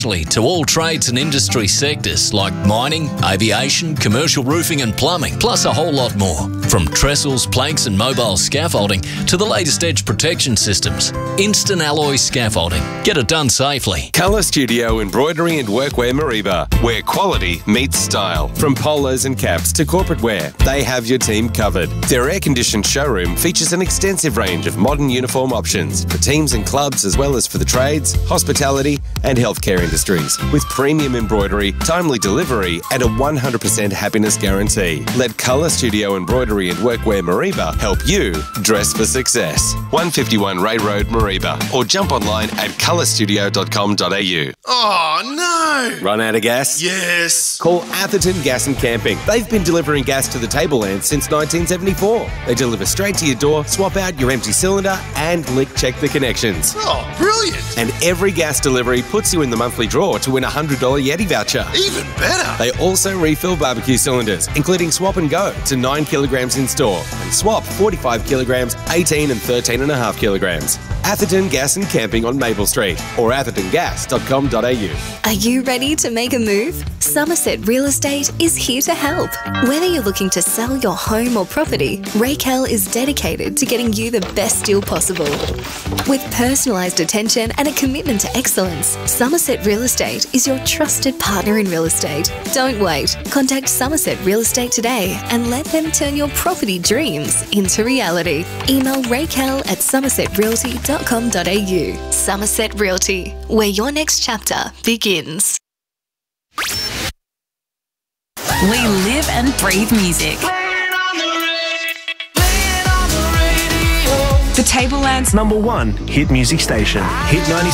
to all trades and industry sectors like mining, aviation, commercial roofing and plumbing, plus a whole lot more. From trestles, planks and mobile scaffolding to the latest edge protection systems. Instant alloy scaffolding. Get it done safely. Colour Studio Embroidery and Workwear Mareeba, where quality meets style. From polos and caps to corporate wear, they have your team covered. Their air-conditioned showroom features an extensive range of modern uniform options for teams and clubs as well as for the trades, hospitality and healthcare industries, with premium embroidery, timely delivery and a 100% happiness guarantee. Let Colour Studio Embroidery and Workwear Mareeba help you dress for success. 151 Ray Road, Mareeba, or jump online at colourstudio.com.au. Oh no! Run out of gas? Yes! Call Atherton Gas and Camping. They've been delivering gas to the tableland since 1974. They deliver straight to your door, swap out your empty cylinder and lick check the connections. Oh, brilliant! And every gas delivery puts you in the monthly draw to win a $100 Yeti voucher. Even better! They also refill barbecue cylinders, including swap and go to 9 kilograms in store and swap 45 kilograms, 18 and 13.5 kilograms. Atherton Gas and Camping on Maple Street or athertongas.com.au. Are you ready to make a move? Somerset Real Estate is here to help. Whether you're looking to sell your home or property, Raquel is dedicated to getting you the best deal possible. With personalised attention and a commitment to excellence, Somerset Real Estate is your trusted partner in real estate. Don't wait. Contact Somerset Real Estate today and let them turn your property dreams into reality. Email raquel@somersetrealty.com.au. Somerset Realty, where your next chapter begins. We live and breathe music. The Tableland's #1 hit music station, Hit 90.